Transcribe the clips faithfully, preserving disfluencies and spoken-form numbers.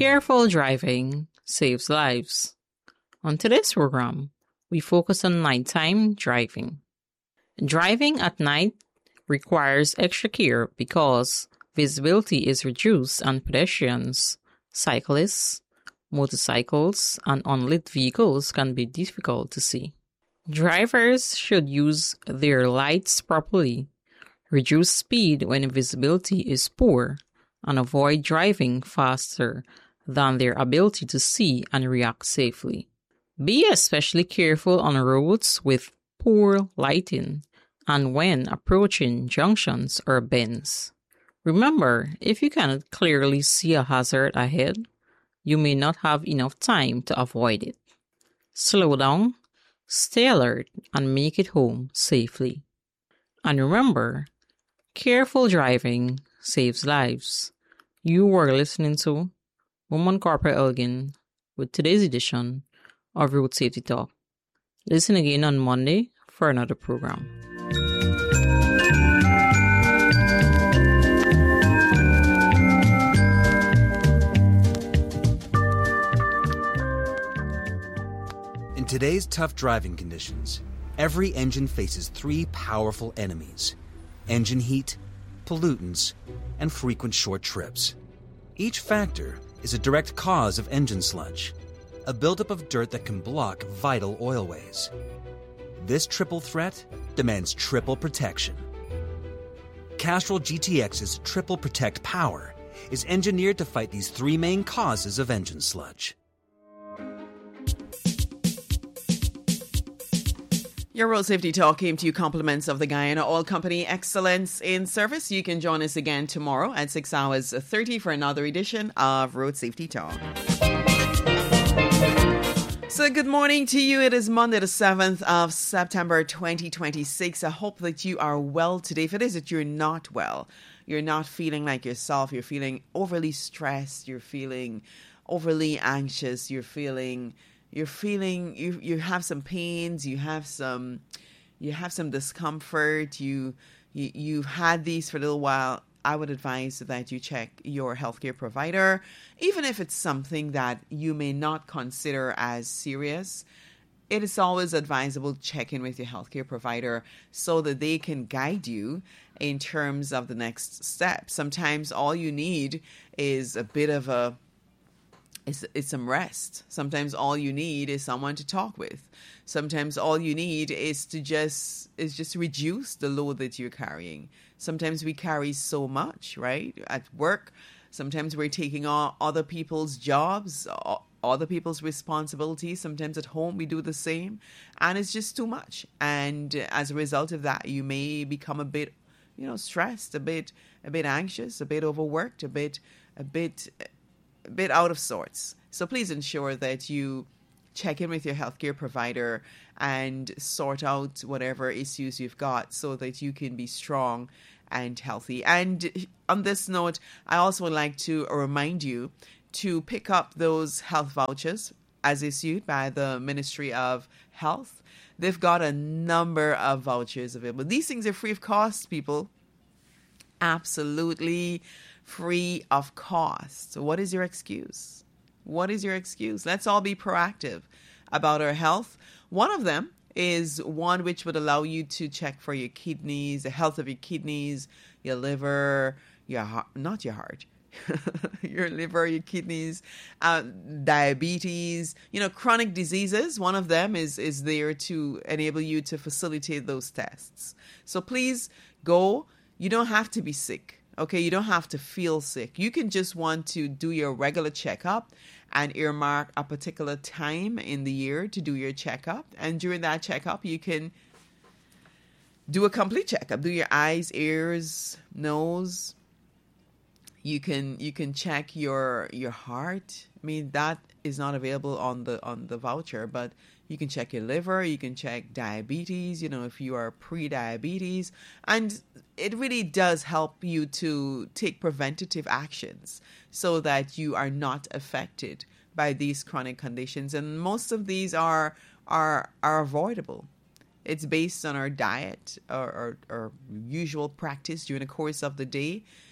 Careful driving saves lives. On today's program, we focus on nighttime driving. Driving at night requires extra care because visibility is reduced and pedestrians, cyclists, motorcycles, and unlit vehicles can be difficult to see. Drivers should use their lights properly, reduce speed when visibility is poor, and avoid driving faster than their ability to see and react safely. Be especially careful on roads with poor lighting and when approaching junctions or bends. Remember, if you cannot clearly see a hazard ahead, you may not have enough time to avoid it. Slow down, stay alert, and make it home safely. And remember, careful driving saves lives. You were listening to Woman Corporal Elgin with today's edition of Road Safety Talk. Listen again on Monday for another program. In today's tough driving conditions, every engine faces three powerful enemies: engine heat, pollutants, and frequent short trips. Each factor is a direct cause of engine sludge, a buildup of dirt that can block vital oilways. This triple threat demands triple protection. Castrol G T X's Triple Protect Power is engineered to fight these three main causes of engine sludge. Your Road Safety Talk came to you compliments of the Guyana Oil Company. Excellence in service. You can join us again tomorrow at six hours thirty for another edition of Road Safety Talk. So good morning to you. It is Monday the seventh of September twenty twenty-six. I hope that you are well today. If it is that you're not well, you're not feeling like yourself, you're feeling overly stressed, you're feeling overly anxious, you're feeling... You're feeling you you have some pains, you have some you have some discomfort, you, you you've had these for a little while. I would advise that you check your healthcare provider, even if it's something that you may not consider as serious. It is always advisable to check in with your healthcare provider so that they can guide you in terms of the next step. Sometimes all you need is a bit of a It's, it's some rest. Sometimes all you need is someone to talk with. Sometimes all you need is to just is just reduce the load that you're carrying. Sometimes we carry so much, right? At work, sometimes we're taking on other people's jobs, other people's responsibilities. Sometimes at home we do the same, and it's just too much. And as a result of that, you may become a bit, you know, stressed, a bit, a bit anxious, a bit overworked, a bit, a bit. a bit out of sorts. So please ensure that you check in with your healthcare provider and sort out whatever issues you've got so that you can be strong and healthy. And on this note, I also would like to remind you to pick up those health vouchers as issued by the Ministry of Health. They've got a number of vouchers available. These things are free of cost, people. Absolutely free of cost. So what is your excuse? What is your excuse? Let's all be proactive about our health. One of them is one which would allow you to check for your kidneys, the health of your kidneys, your liver, your heart, not your heart, your liver, your kidneys, uh, diabetes, you know, chronic diseases. One of them is, is there to enable you to facilitate those tests. So please go. You don't have to be sick. Okay, you don't have to feel sick. You can just want to do your regular checkup and earmark a particular time in the year to do your checkup. And during that checkup, you can do a complete checkup. Do your eyes, ears, nose. You can you can check your your heart. I mean, that is not available on the on the voucher, but you can check your liver, you can check diabetes, you know, if you are pre-diabetes. And it really does help you to take preventative actions so that you are not affected by these chronic conditions. And most of these are are are avoidable. It's based on our diet or, or, or usual practice during the course of the day.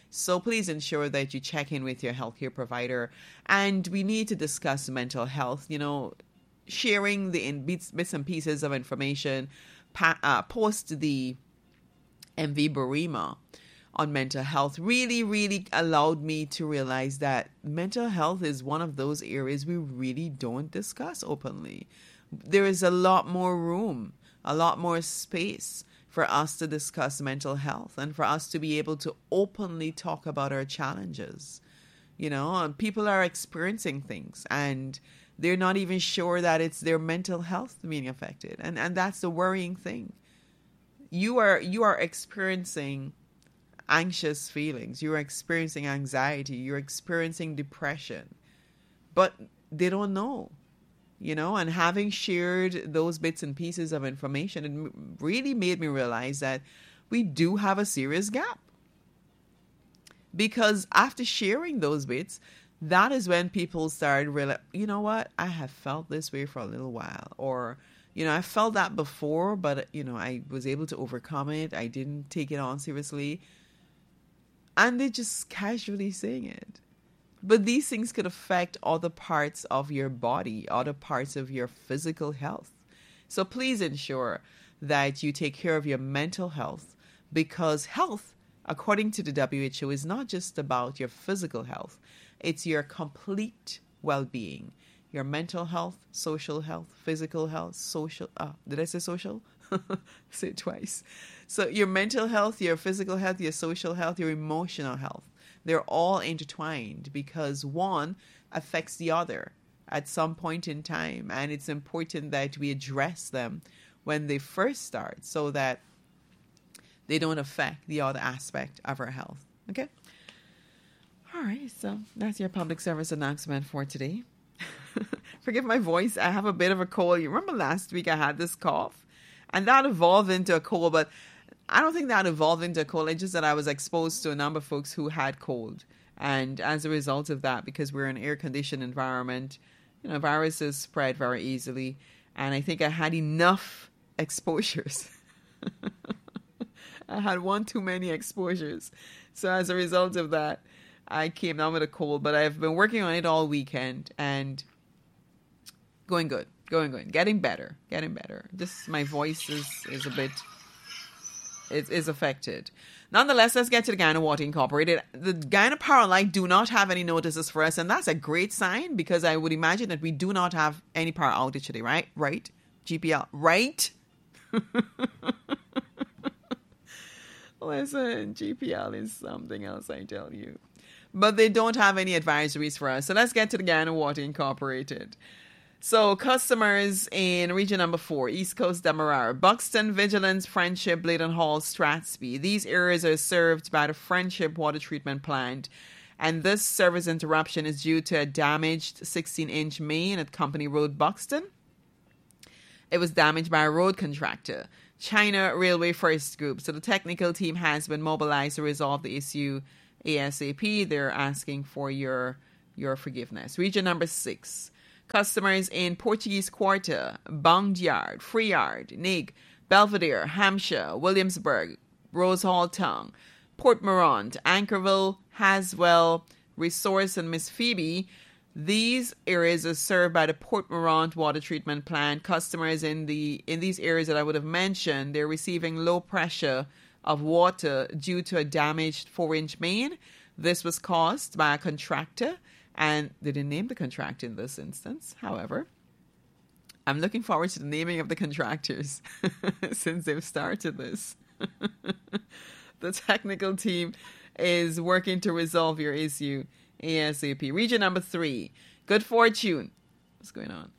So please ensure that you check in with your healthcare provider. And we need to discuss mental health, you know, sharing the in bits, bits and pieces of information, pa- uh, post the M V Barima on mental health really, really allowed me to realize that mental health is one of those areas we really don't discuss openly. There is a lot more room, a lot more space for us to discuss mental health and for us to be able to openly talk about our challenges. You know, people are experiencing things and they're not even sure that it's their mental health being affected. And and that's the worrying thing. You are you are experiencing anxious feelings. You're experiencing anxiety. You're experiencing depression. But they don't know. You know, and having shared those bits and pieces of information, it really made me realize that we do have a serious gap. Because after sharing those bits, that is when people started realizing, you know what, I have felt this way for a little while. Or, you know, I felt that before, but, you know, I was able to overcome it. I didn't take it on seriously. And they're just casually saying it. But these things could affect other parts of your body, other parts of your physical health. So please ensure that you take care of your mental health, because health, according to the W H O, is not just about your physical health. It's your complete well-being. Your mental health, social health, physical health, social... Uh, did I say social? Say it twice. So your mental health, your physical health, your social health, your emotional health. They're all intertwined because one affects the other at some point in time. And it's important that we address them when they first start so that they don't affect the other aspect of our health. Okay? All right. So that's your public service announcement for today. Forgive my voice. I have a bit of a cold. You remember last week I had this cough and that evolved into a cold, but I don't think that evolved into a cold. It's just that I was exposed to a number of folks who had cold. And as a result of that, because we're in an air-conditioned environment, you know, viruses spread very easily. And I think I had enough exposures. I had one too many exposures. So as a result of that, I came down with a cold. But I've been working on it all weekend and going good, going good, getting better, getting better. Just my voice is, is a bit... It is affected. Nonetheless, let's get to the Guyana Water Incorporated. The Guyana Power Line do not have any notices for us, and that's a great sign because I would imagine that we do not have any power outage today, right? Right? G P L, right? Listen, G P L is something else, I tell you. But they don't have any advisories for us. So let's get to the Guyana Water Incorporated. So customers in region number four, East Coast Demerara, Buxton, Vigilance, Friendship, Bladen Hall, Strathspey. These areas are served by the Friendship Water Treatment Plant. And this service interruption is due to a damaged sixteen-inch main at Company Road, Buxton. It was damaged by a road contractor, China Railway First Group. So the technical team has been mobilized to resolve the issue ASAP. They're asking for your, your forgiveness. Region number six. Customers in Portuguese Quarter, Boundyard, Freeyard, Nig, Belvedere, Hampshire, Williamsburg, Rose Hall Town, Port Morant, Anchorville, Haswell, Resource, and Miss Phoebe. These areas are served by the Port Morant Water Treatment Plant. Customers in the in these areas that I would have mentioned, they're receiving low pressure of water due to a damaged four-inch main. This was caused by a contractor. And they didn't name the contractor in this instance. However, I'm looking forward to the naming of the contractors since they've started this. The technical team is working to resolve your issue ASAP. Region number three, Good Fortune. What's going on?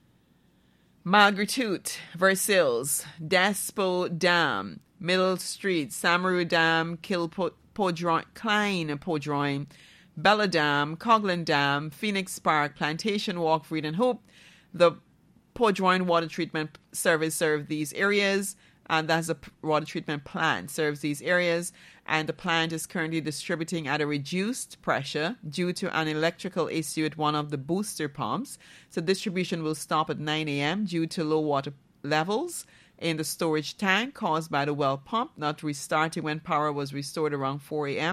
Malgretoot, Versailles, Despo Dam, Middle Street, Samaru Dam, Kilpodroin, Klein Podroin, Bella Dam, Coghlan Dam, Phoenix Park, Plantation Walk, Freed and Hope. The Podroin Water Treatment Service serves these areas, and that's a water treatment plant serves these areas, and the plant is currently distributing at a reduced pressure due to an electrical issue at one of the booster pumps. So distribution will stop at nine a.m. due to low water levels in the storage tank caused by the well pump not restarting when power was restored around four a.m.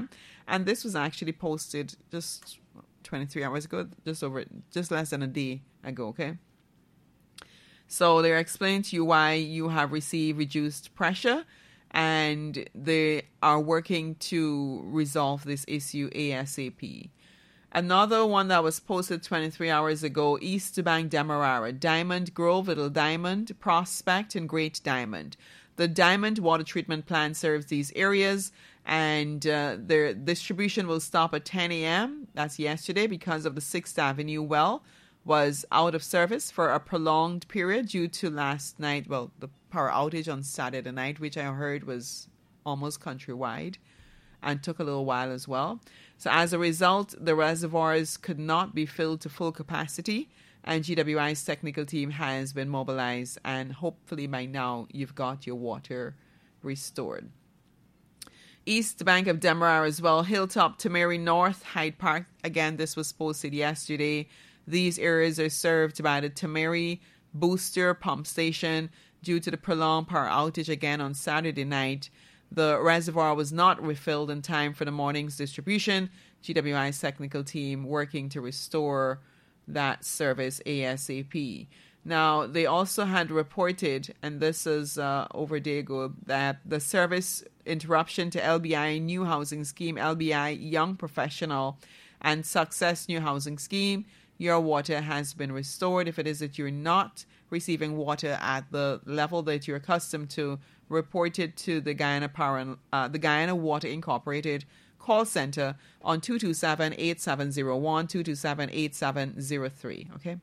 And this was actually posted just twenty-three hours ago, just over, just less than a day ago, okay? So they're explaining to you why you have received reduced pressure, and they are working to resolve this issue ASAP. Another one that was posted twenty-three hours ago, East Bank Demerara, Diamond Grove, Little Diamond, Prospect, and Great Diamond. The Diamond Water Treatment Plant serves these areas, and uh, their distribution will stop at ten a.m. That's yesterday, because of the sixth Avenue well was out of service for a prolonged period due to last night, well, the power outage on Saturday night, which I heard was almost countrywide and took a little while as well. So as a result, the reservoirs could not be filled to full capacity, and G W I's technical team has been mobilized, and hopefully by now you've got your water restored. East Bank of Demerara as well, Hilltop, Tamari North, Hyde Park. Again, this was posted yesterday. These areas are served by the Tamari Booster Pump Station. Due to the prolonged power outage again on Saturday night, the reservoir was not refilled in time for the morning's distribution. G W I's technical team working to restore that service ASAP. Now, they also had reported, and this is uh, over a day ago, that the service interruption to L B I New Housing Scheme, L B I Young Professional, and Success New Housing Scheme, your water has been restored. If it is that you're not receiving water at the level that you're accustomed to, report it to the Guyana Power and, uh, the Guyana Water Incorporated call center on two two seven, eight seven zero one, two two seven, eight seven zero three. Okay.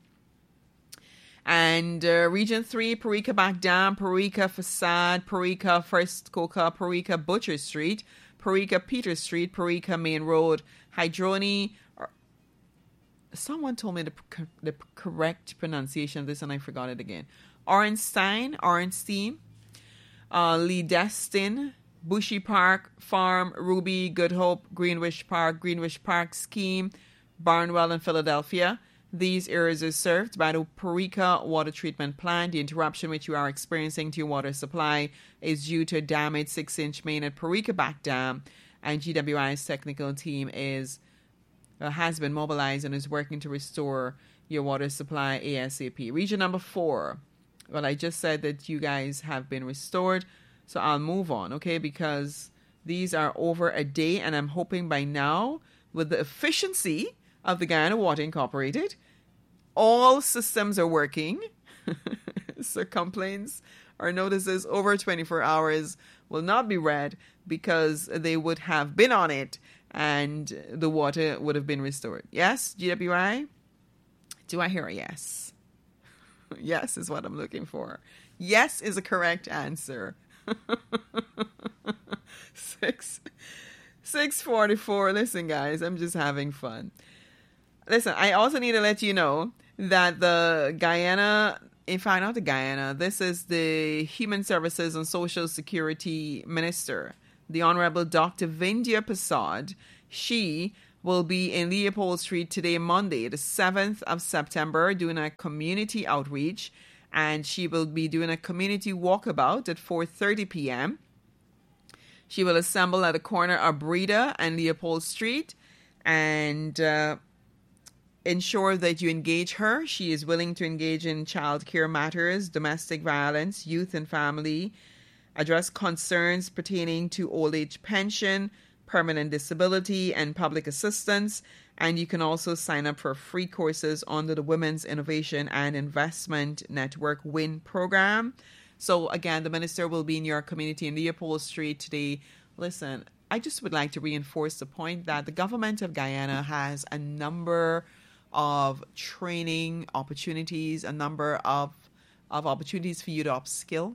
And uh, Region three, Parika Back Dam, Parika Facade, Parika First Coca, Parika Butcher Street, Parika Peter Street, Parika Main Road, Hydroni. Someone told me the, the correct pronunciation of this and I forgot it again. Orenstein, Orenstein, uh, Lee Destin, Bushy Park, Farm, Ruby, Good Hope, Greenwich Park, Greenwich Park Scheme, Barnwell, and Philadelphia. These areas are served by the Parika Water Treatment Plant. The interruption which you are experiencing to your water supply is due to a damaged six-inch main at Parika Back Dam, and G W I's technical team is uh, has been mobilized and is working to restore your water supply ASAP. Region number four. Well, I just said that you guys have been restored, so I'll move on, okay, because these are over a day, and I'm hoping by now, with the efficiency of the Guyana Water Incorporated, all systems are working. So complaints or notices over twenty-four hours will not be read because they would have been on it and the water would have been restored. Yes, G W I? Do I hear a yes? Yes is what I'm looking for. Yes is a correct answer. Six, six forty-four. Listen, guys, I'm just having fun. Listen, I also need to let you know that the Guyana, in fact, not the Guyana, this is the Human Services and Social Security Minister, the Honorable Doctor Vindhya Prasad. She will be in Leopold Street today, Monday, the seventh of September, doing a community outreach, and she will be doing a community walkabout at four thirty p.m. She will assemble at the corner of Breda and Leopold Street, and uh, ensure that you engage her. She is willing to engage in child care matters, domestic violence, youth and family, address concerns pertaining to old age pension, permanent disability, and public assistance. And you can also sign up for free courses under the Women's Innovation and Investment Network WIN program. So again, the minister will be in your community in Leopold Street today. Listen, I just would like to reinforce the point that the government of Guyana has a number of training opportunities, a number of, of opportunities for you to upskill,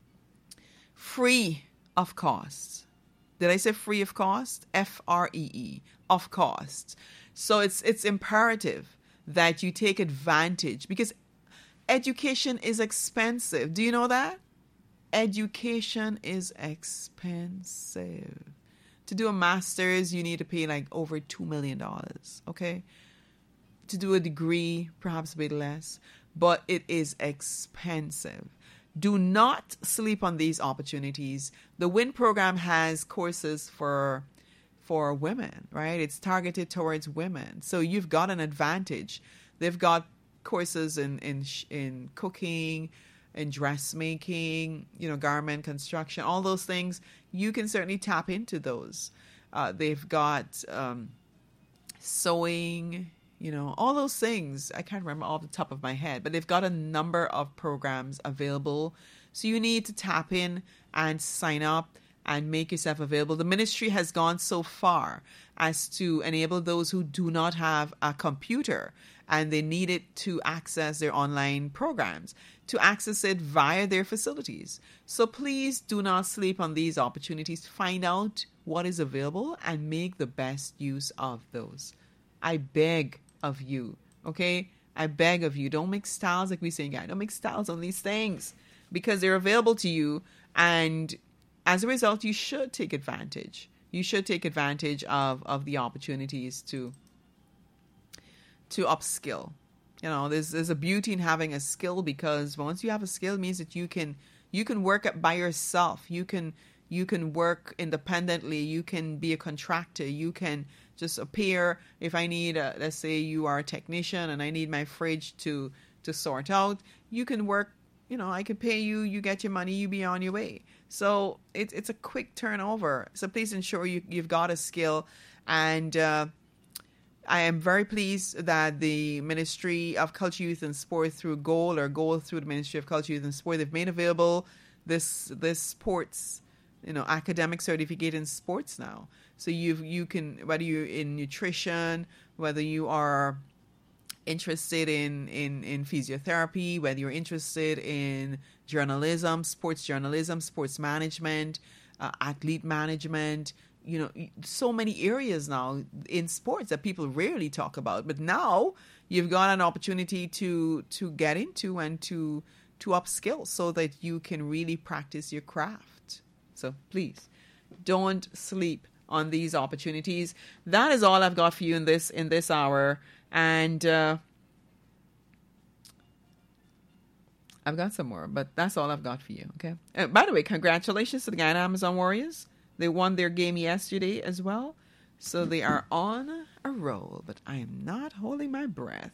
free of cost. Did I say free of cost? F R E E, of cost. So it's it's imperative that you take advantage, because education is expensive. Do you know that? Education is expensive. To do a master's, you need to pay like over two million dollars, okay? To do a degree, perhaps a bit less, but it is expensive. Do not sleep on these opportunities. The WIN program has courses for for women, right? It's targeted towards women. So you've got an advantage. They've got courses in in in cooking, in dressmaking, you know, garment construction, all those things. You can certainly tap into those. Uh, they've got um, sewing, you know, all those things. I can't remember off the top of my head, but they've got a number of programs available. So you need to tap in and sign up and make yourself available. The ministry has gone so far as to enable those who do not have a computer and they need it to access their online programs, to access it via their facilities. So please do not sleep on these opportunities. Find out what is available and make the best use of those. I beg of you, okay? I beg of you, don't make styles like we say, guys. Don't make styles on these things because they're available to you. And as a result, you should take advantage. You should take advantage of, of the opportunities to to upskill. You know, there's there's a beauty in having a skill because once you have a skill, it means that you can you can work it by yourself. You can you can work independently. You can be a contractor. You can just appear. If I need, a, let's say you are a technician and I need my fridge to to sort out, you can work. You know, I can pay you. You get your money. You be on your way. So it's it's a quick turnover. So please ensure you you've got a skill. And uh, I am very pleased that the Ministry of Culture, Youth and Sport through GOAL or GOAL through the Ministry of Culture, Youth and Sport, they've made available this this sports, you know, academic certificate in sports now. So you you can, whether you're in nutrition, whether you are interested in, in, in physiotherapy, whether you're interested in journalism, sports journalism, sports management, uh, athlete management, you know, so many areas now in sports that people rarely talk about. But now you've got an opportunity to to get into and to to upskill so that you can really practice your craft. So please don't sleep on these opportunities. That is all I've got for you in this in this hour. And uh, I've got some more, but that's all I've got for you. Okay. Uh, by the way, congratulations to the Guyana Amazon Warriors. They won their game yesterday as well. So they are on a roll, but I am not holding my breath.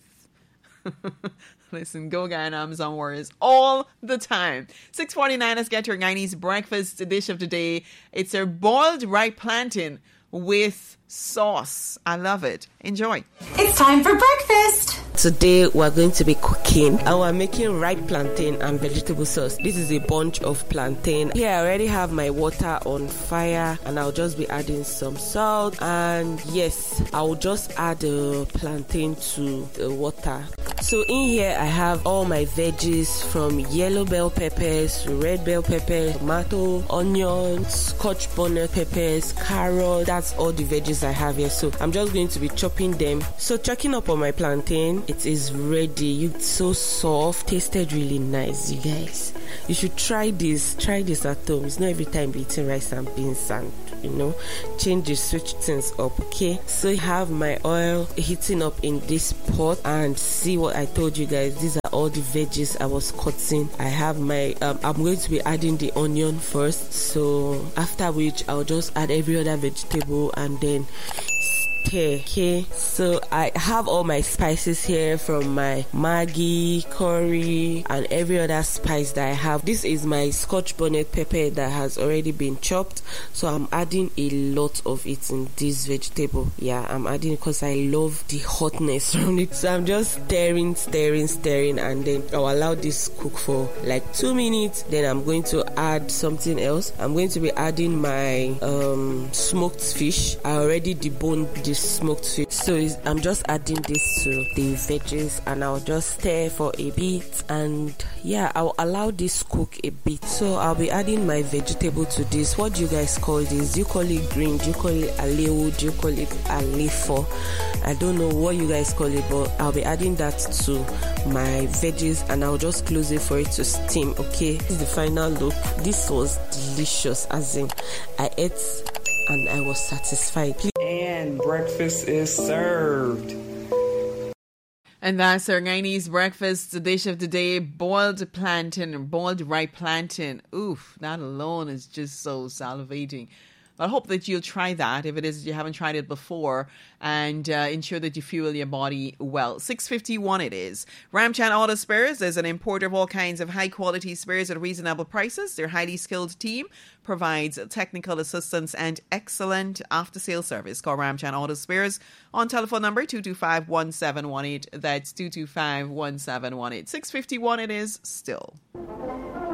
Listen, go Guyana Amazon Warriors all the time. six forty-nine, let's get your Guyanese breakfast dish of the day. It's a boiled ripe plantain with sauce. I love it. Enjoy. It's time for breakfast. Today we're going to be cooking and we're making ripe plantain and vegetable sauce. This is a bunch of plantain. Here I already have my water on fire and I'll just be adding some salt, and yes, I'll just add the plantain to the water. So in here I have all my veggies, from yellow bell peppers, red bell peppers, tomato, onions, scotch bonnet peppers, carrot. That's all the veggies I have here. So I'm just going to be chopping them. So checking up on my plantain, it is ready. It's so soft, tasted really nice, you guys. You should try this. Try this at home. It's not every time you're eating rice and beans and, you know, change the switch things up, okay? So I have my oil heating up in this pot, and see what I told you guys. These are all the veggies I was cutting. I have my, um, I'm going to be adding the onion first. So after which I'll just add every other vegetable and then Okay, okay, so I have all my spices here, from my Maggi, curry, and every other spice that I have. This is my scotch bonnet pepper that has already been chopped, so I'm adding a lot of it in this vegetable. Yeah, I'm adding because I love the hotness from it. So I'm just stirring, stirring, stirring, and then I'll allow this cook for like two minutes. Then I'm going to add something else. I'm going to be adding my um, smoked fish. I already deboned this smoked fish, so I'm just adding this to the veggies, and I'll just stir for a bit, and yeah, I'll allow this cook a bit. So I'll be adding my vegetable to this. What do you guys call this? Do you call it green? Do you call it aleo? Do you call it alefo? I don't know what you guys call it, but I'll be adding that to my veggies, and I'll just close it for it to steam. Okay, this is the final look. This was delicious, as in I ate and I was satisfied. And breakfast is served. And that's our Guyanese breakfast, the dish of the day, boiled plantain, boiled ripe plantain. Oof, that alone is just so salivating. But I hope that you'll try that if it is you haven't tried it before, and uh, ensure that you fuel your body well. six fifty-one it is. Ramchan Auto Spares is an importer of all kinds of high-quality spares at reasonable prices. Their highly skilled team provides technical assistance and excellent after-sales service. Call Ramchan Auto Spares on telephone number two two five, one seven one eight. That's two two five, one seven one eight. six fifty-one it is still.